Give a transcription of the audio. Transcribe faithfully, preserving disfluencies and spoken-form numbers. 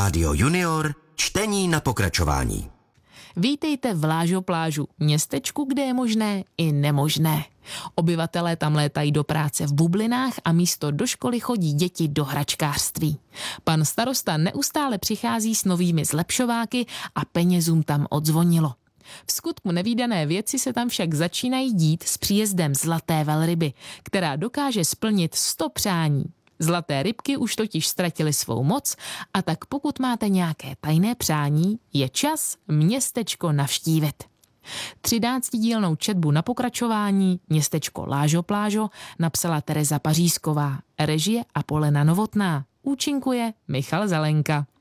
Rádio Junior, čtení na pokračování. Vítejte v Lážo plážu, městečku, kde je možné i nemožné. Obyvatelé tam létají do práce v bublinách a místo do školy chodí děti do hračkářství. Pan starosta neustále přichází s novými zlepšováky a penězům tam odzvonilo. V skutku nevídané věci se tam však začínají dít s příjezdem zlaté velryby, která dokáže splnit sto přání. Zlaté rybky už totiž ztratily svou moc a tak pokud máte nějaké tajné přání, je čas městečko navštívit. Třináctidílnou četbu na pokračování Městečko Lážo plážo napsala Tereza Pařízková, režie Apolena Novotná, účinkuje Michal Zelenka.